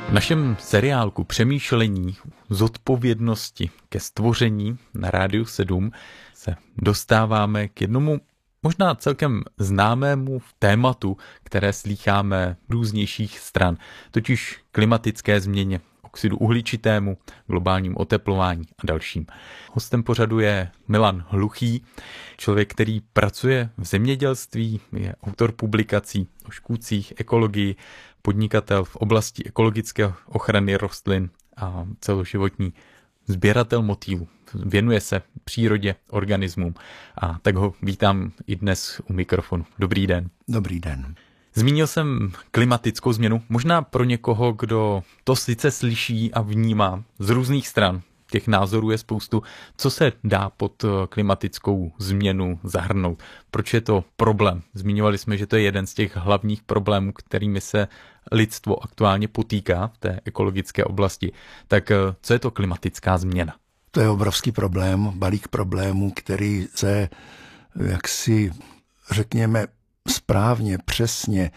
V našem seriálku Přemýšlení zodpovědnosti ke stvoření na Rádiu 7 se dostáváme k jednomu možná celkem známému tématu, které slýcháme různějších stran, totiž klimatické změně, oxidu uhličitému, globálním oteplování a dalším. Hostem pořadu je Milan Hluchý, člověk, který pracuje v zemědělství, je autor publikací o škůdcích, ekologii, podnikatel v oblasti ekologické ochrany rostlin a celoživotní sběratel motýlů. Věnuje se přírodě, organismům a tak ho vítám i dnes u mikrofonu. Dobrý den. Dobrý den. Zmínil jsem klimatickou změnu, možná pro někoho, kdo to sice slyší a vnímá z různých stran. Těch názorů je spoustu. Co se dá pod klimatickou změnu zahrnout? Proč je to problém? Zmiňovali jsme, že to je jeden z těch hlavních problémů, kterými se lidstvo aktuálně potýká v té ekologické oblasti. Tak co je to klimatická změna? To je obrovský problém, balík problémů, který se, jaksi řekněme, správně, přesně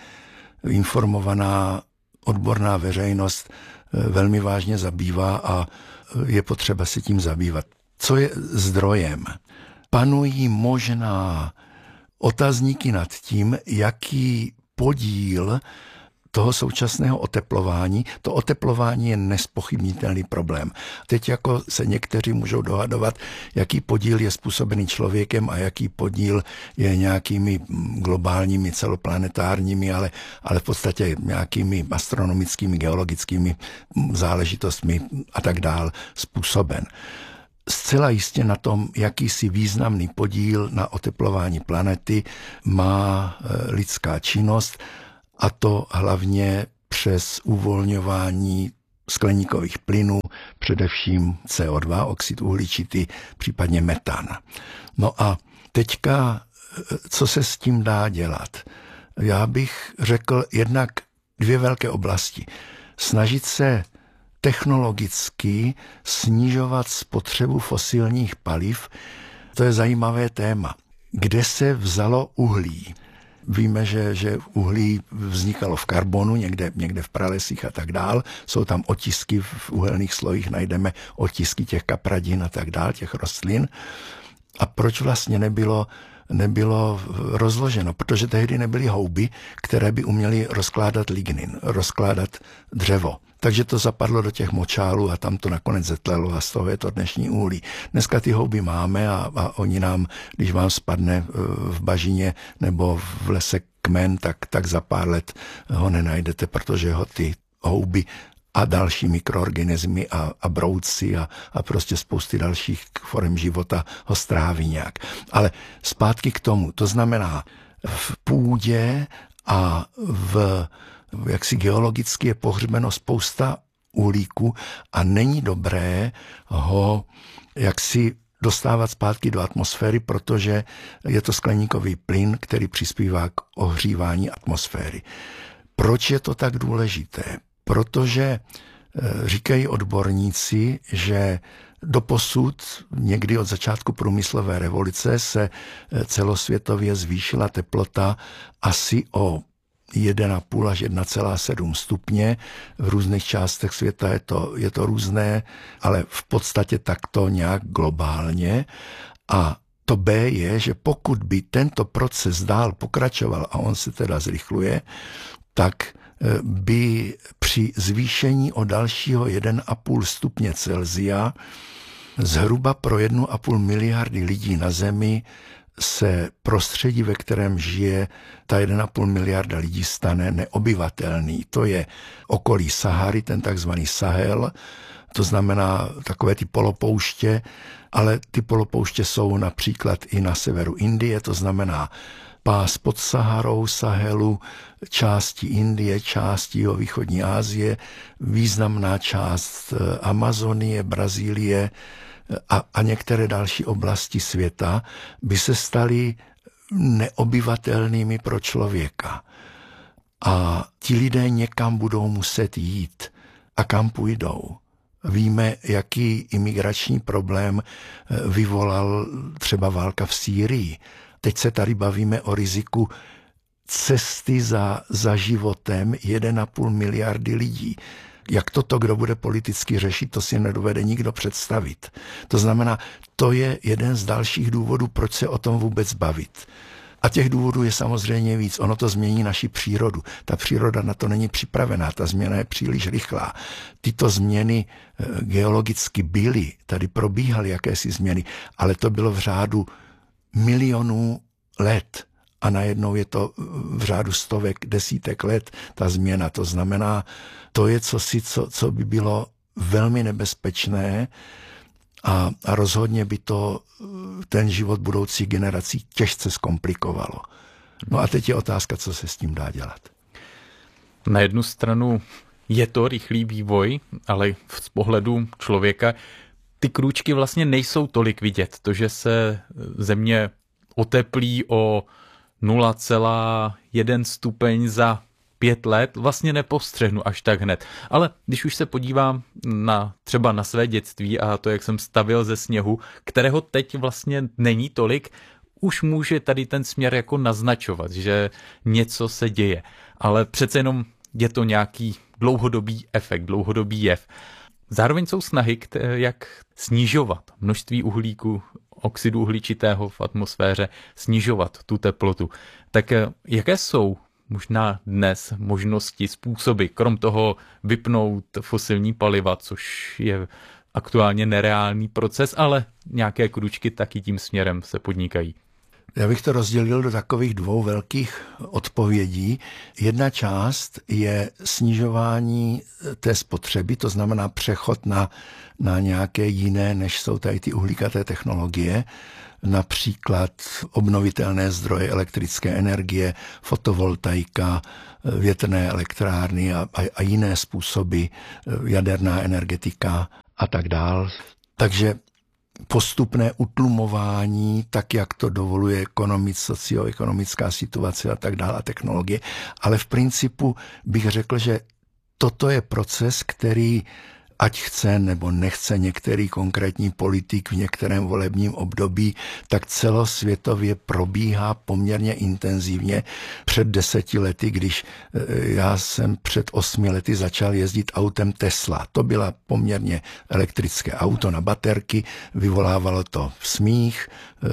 informovaná odborná veřejnost velmi vážně zabývá a je potřeba se tím zabývat. Co je zdrojem? Panují možná otazníky nad tím, jaký podíl toho současného oteplování. To oteplování je nespochybnitelný problém. Teď jako se někteří můžou dohadovat, jaký podíl je způsobený člověkem a jaký podíl je nějakými globálními, celoplanetárními, ale v podstatě nějakými astronomickými, geologickými záležitostmi a tak dál způsoben. Zcela jistě na tom, jakýsi významný podíl na oteplování planety má lidská činnost, a to hlavně přes uvolňování skleníkových plynů, především CO2, oxid uhličitý, případně metan. No a teďka, co se s tím dá dělat? Já bych řekl jednak dvě velké oblasti. Snažit se technologicky snižovat spotřebu fosilních paliv, to je zajímavé téma. Kde se vzalo uhlí? Víme, že uhlí vznikalo v karbonu, někde v pralesích a tak dál. Jsou tam otisky, v uhelných slojích najdeme otisky těch kapradin a tak dál, těch rostlin. A proč vlastně nebylo rozloženo? Protože tehdy nebyly houby, které by uměly rozkládat lignin, rozkládat dřevo. Takže to zapadlo do těch močálů a tam to nakonec zetlelo a z toho je to dnešní uhlí. Dneska ty houby máme a oni nám, když vám spadne v bažině nebo v lese kmen, tak za pár let ho nenajdete, protože ho ty houby a další mikroorganismy a brouci a prostě spousty dalších forem života ho stráví nějak. Ale zpátky k tomu, to znamená v půdě a jaksi geologicky je pohřbeno spousta uhlíku a není dobré ho jaksi dostávat zpátky do atmosféry, protože je to skleníkový plyn, který přispívá k ohřívání atmosféry. Proč je to tak důležité? Protože říkají odborníci, že doposud, někdy od začátku průmyslové revoluce, se celosvětově zvýšila teplota asi o 1,5 až 1,7 stupně. V různých částech světa je to různé, ale v podstatě takto nějak globálně. A to B je, že pokud by tento proces dál pokračoval, a on se teda zrychluje, tak by při zvýšení o dalšího 1,5 stupně Celsia zhruba pro 1,5 miliardy lidí na Zemi se prostředí, ve kterém žije ta 1,5 miliarda lidí, stane neobyvatelný. To je okolí Sahary, ten takzvaný Sahel, to znamená takové ty polopouště, ale ty polopouště jsou například i na severu Indie, to znamená pás pod Saharou, Sahelu, části Indie, části jihovýchodní Asie, významná část Amazonie, Brazílie a některé další oblasti světa by se staly neobyvatelnými pro člověka. A ti lidé někam budou muset jít. A kam půjdou? Víme, jaký imigrační problém vyvolal třeba válka v Sýrii. Teď se tady bavíme o riziku cesty za životem 1,5 miliardy lidí. Jak toto, kdo bude politicky řešit, to si nedovede nikdo představit. To znamená, to je jeden z dalších důvodů, proč se o tom vůbec bavit. A těch důvodů je samozřejmě víc. Ono to změní naši přírodu. Ta příroda na to není připravená, ta změna je příliš rychlá. Tyto změny geologicky byly, tady probíhaly jakési změny, ale to bylo v řádu milionů let. A najednou je to v řádu stovek, desítek let ta změna. To znamená, to je co by bylo velmi nebezpečné a rozhodně by to ten život budoucí generací těžce zkomplikovalo. No a teď je otázka, co se s tím dá dělat. Na jednu stranu je to rychlý vývoj, ale z pohledu člověka ty krůčky vlastně nejsou tolik vidět. To, že se země oteplí o 0,1 stupeň za 5 let, vlastně nepostřehnu až tak hned. Ale když už se podívám třeba na své dětství a to, jak jsem stavil ze sněhu, kterého teď vlastně není tolik, už může tady ten směr jako naznačovat, že něco se děje. Ale přece jenom je to nějaký dlouhodobý efekt, dlouhodobý jev. Zároveň jsou snahy, jak snižovat množství uhlíku, oxidu uhličitého v atmosféře, snižovat tu teplotu. Tak jaké jsou možná dnes možnosti, způsoby, krom toho vypnout fosilní paliva, což je aktuálně nereálný proces, ale nějaké kručky taky tím směrem se podnikají? Já bych to rozdělil do takových dvou velkých odpovědí. Jedna část je snižování té spotřeby, to znamená přechod na nějaké jiné, než jsou tady ty uhlíkaté technologie, například obnovitelné zdroje elektrické energie, fotovoltaika, větrné elektrárny a jiné způsoby, jaderná energetika a tak dál. Takže postupné utlumování, tak jak to dovoluje socioekonomická situace a tak dále a technologie. Ale v principu bych řekl, že toto je proces, který ať chce nebo nechce některý konkrétní politik v některém volebním období, tak celosvětově probíhá poměrně intenzivně. Před 10 lety, když já jsem před 8 lety začal jezdit autem Tesla. To byla poměrně elektrické auto na baterky, vyvolávalo to smích,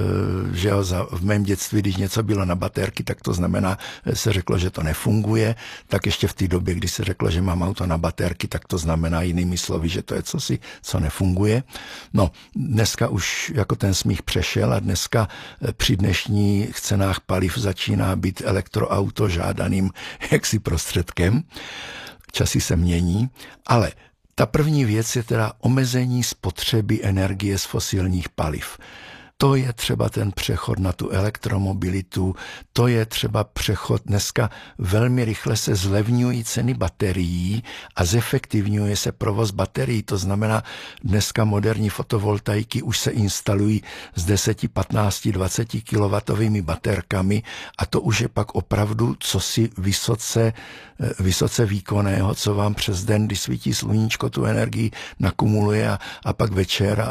že v mém dětství, když něco bylo na baterky, tak to znamená, se řeklo, že to nefunguje, tak ještě v té době, když se řeklo, že mám auto na baterky, tak to znamená jinými slovy, že to je cosi, co nefunguje. No, dneska už jako ten smích přešel a dneska při dnešních cenách paliv začíná být elektroauto žádaným jaksi prostředkem. Časy se mění, ale ta první věc je teda omezení spotřeby energie z fosilních paliv. To je třeba ten přechod na tu elektromobilitu, to je třeba přechod, dneska velmi rychle se zlevňují ceny baterií a zefektivňuje se provoz baterií, to znamená dneska moderní fotovoltaiky už se instalují s 10, 15, 20 kW baterkami a to už je pak opravdu cosi vysoce výkonného, co vám přes den, když svítí sluníčko, tu energii nakumuluje a pak večer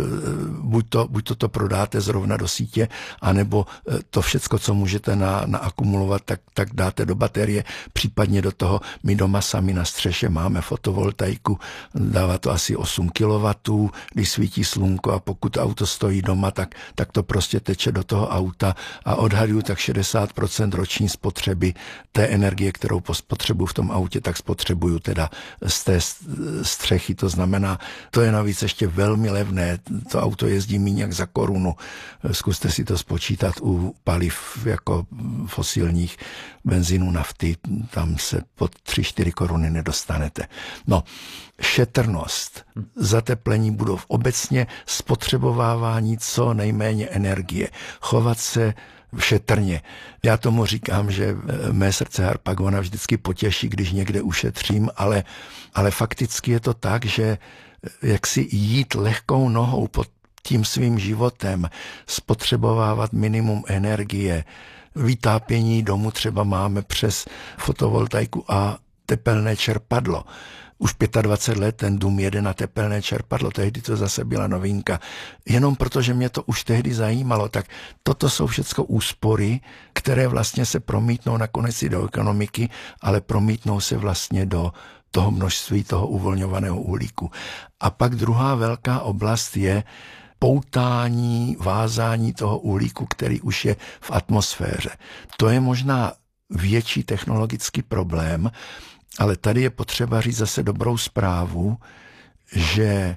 buď to prodáte zrovna do sítě, anebo to všecko, co můžete naakumulovat, tak dáte do baterie, případně do toho. My doma sami na střeše máme fotovoltaiku, dává to asi 8 kW, když svítí slunko a pokud auto stojí doma, tak to prostě teče do toho auta a odhaduju tak 60% roční spotřeby té energie, kterou spotřebuju v tom autě, tak spotřebuju teda z té střechy. To znamená, to je navíc ještě velmi levné. To auto jezdí míň jak za korunu. Zkuste si to spočítat u paliv jako fosilních, benzínu, nafty, tam se pod 3-4 koruny nedostanete. No, šetrnost, zateplení budov, obecně spotřebovávání co nejméně energie, chovat se šetrně. Já tomu říkám, že mé srdce Harpagona vždycky potěší, když někde ušetřím, ale fakticky je to tak, že jak si jít lehkou nohou pod tím svým životem, spotřebovávat minimum energie, vytápění domu třeba máme přes fotovoltaiku a tepelné čerpadlo. Už 25 let ten dům jede na tepelné čerpadlo, tehdy to zase byla novinka. Jenom protože mě to už tehdy zajímalo, tak toto jsou všechno úspory, které vlastně se promítnou nakonec i do ekonomiky, ale promítnou se vlastně do toho množství toho uvolňovaného uhlíku. A pak druhá velká oblast je poutání, vázání toho uhlíku, který už je v atmosféře. To je možná větší technologický problém, ale tady je potřeba říct zase dobrou zprávu, že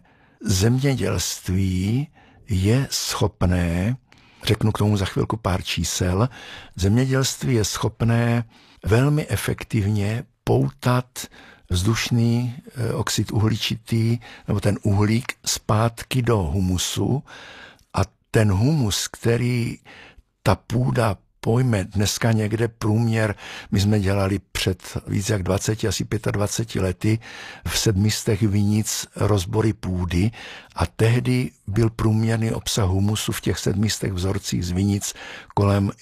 zemědělství je schopné, řeknu k tomu za chvilku pár čísel, zemědělství je schopné velmi efektivně poutat vzdušný oxid uhličitý, nebo ten uhlík zpátky do humusu a ten humus, který ta půda pojme dneska někde průměr, my jsme dělali před víc jak 20, asi 25 lety v 700 vinic rozbory půdy a tehdy byl průměrný obsah humusu v těch 700 vzorcích z vinic kolem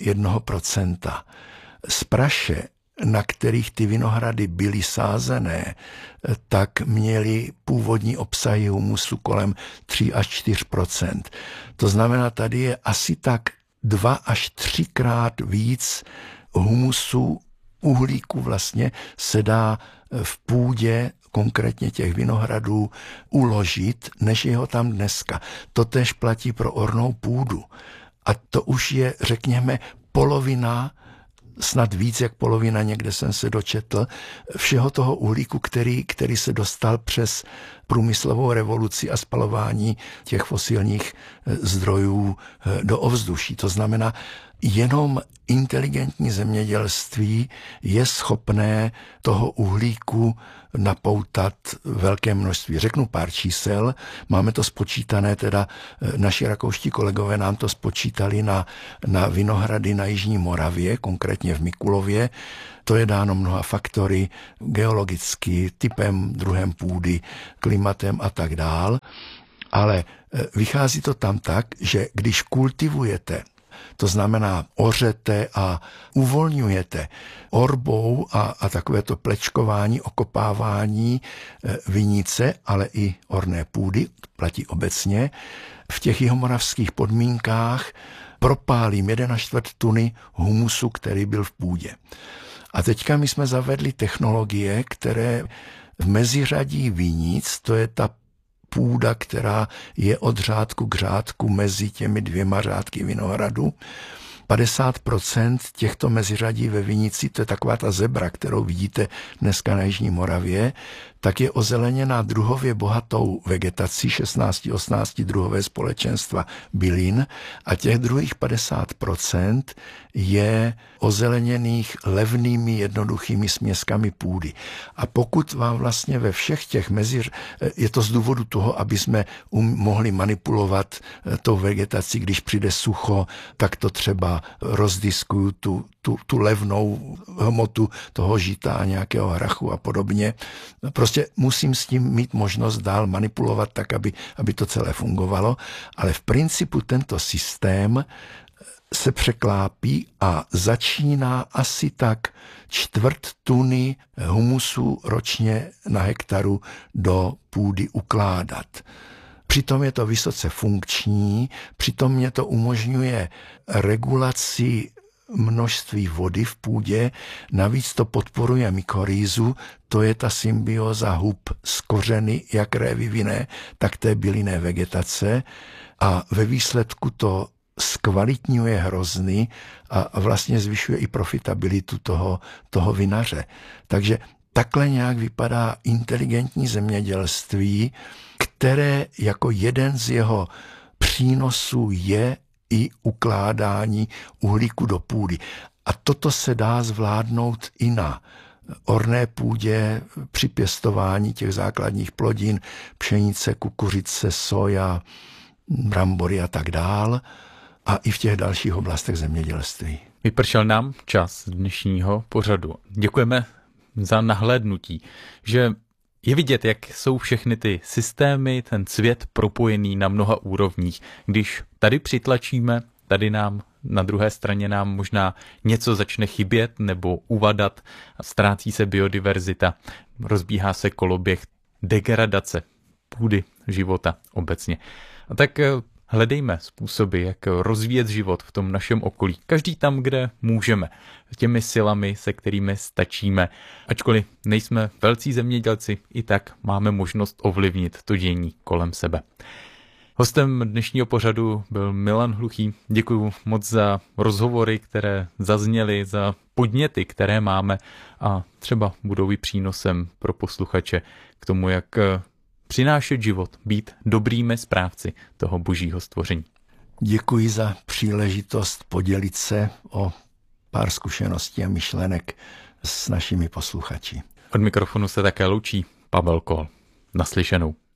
1%. Z praše, na kterých ty vinohrady byly sázené, tak měly původní obsahy humusu kolem 3 až 4%. To znamená, tady je asi tak 2 až 3krát víc humusu, uhlíku vlastně se dá v půdě, konkrétně těch vinohradů, uložit, než je ho tam dneska. To též platí pro ornou půdu. A to už je, řekněme, polovina, snad víc jak polovina, někde jsem se dočetl, všeho toho uhlíku, který se dostal přes průmyslovou revoluci a spalování těch fosilních zdrojů do ovzduší. To znamená, jenom inteligentní zemědělství je schopné toho uhlíku napoutat velké množství. Řeknu pár čísel, máme to spočítané, teda naši rakouští kolegové nám to spočítali na vinohrady na Jižní Moravě, konkrétně v Mikulově. To je dáno mnoha faktory, geologicky, typem, druhem půdy, klimatem a tak dál. Ale vychází to tam tak, že když kultivujete, to znamená ořete a uvolňujete orbou a takové to plečkování, okopávání vinice, ale i orné půdy, platí obecně, v těch jihomoravských podmínkách propálím 1,25 tuny humusu, který byl v půdě. A teďka my jsme zavedli technologie, které v meziřadí vinic, to je ta půda, která je od řádku k řádku mezi těmi 2 řádky vinohradu. 50% těchto meziřadí ve vinici, to je taková ta zebra, kterou vidíte dneska na Jižní Moravě, tak je ozeleněná druhově bohatou vegetací, 16-18 druhové společenstva bylin a těch druhých 50% je ozeleněných levnými jednoduchými směskami půdy. A pokud vám vlastně ve všech těch je to z důvodu toho, aby jsme mohli manipulovat tou vegetací, když přijde sucho, tak to třeba rozdiskuju tu levnou hmotu toho žita a nějakého hrachu a podobně. Prostě musím s tím mít možnost dál manipulovat tak, aby to celé fungovalo, ale v principu tento systém se překlápí a začíná asi tak 1/4 tuny humusu ročně na hektaru do půdy ukládat. Přitom je to vysoce funkční, přitom mě to umožňuje regulaci množství vody v půdě, navíc to podporuje mykorýzu, to je ta symbioza hub z kořeny, jak révy tak té bylinné vegetace a ve výsledku to zkvalitňuje hrozny a vlastně zvyšuje i profitabilitu toho vinaře. Takže takhle nějak vypadá inteligentní zemědělství, které jako jeden z jeho přínosů je i ukládání uhlíku do půdy. A toto se dá zvládnout i na orné půdě při pěstování těch základních plodin, pšenice, kukuřice, soja, brambory a tak dál, a i v těch dalších oblastech zemědělství. Vypršel nám čas dnešního pořadu. Děkujeme za nahlédnutí, že je vidět, jak jsou všechny ty systémy, ten svět propojený na mnoha úrovních. Když tady přitlačíme, tady nám na druhé straně nám možná něco začne chybět nebo uvadat, ztrácí se biodiverzita, rozbíhá se koloběh degradace půdy, života obecně. A tak hledejme způsoby, jak rozvíjet život v tom našem okolí. Každý tam, kde můžeme. Těmi silami, se kterými stačíme. Ačkoliv nejsme velcí zemědělci, i tak máme možnost ovlivnit to dění kolem sebe. Hostem dnešního pořadu byl Milan Hluchý. Děkuji moc za rozhovory, které zazněly, za podněty, které máme a třeba budou i přínosem pro posluchače k tomu, jak přinášet život, být dobrými správci toho božího stvoření. Děkuji za příležitost podělit se o pár zkušeností a myšlenek s našimi posluchači. Od mikrofonu se také loučí Pavel Kol. Naslyšenou.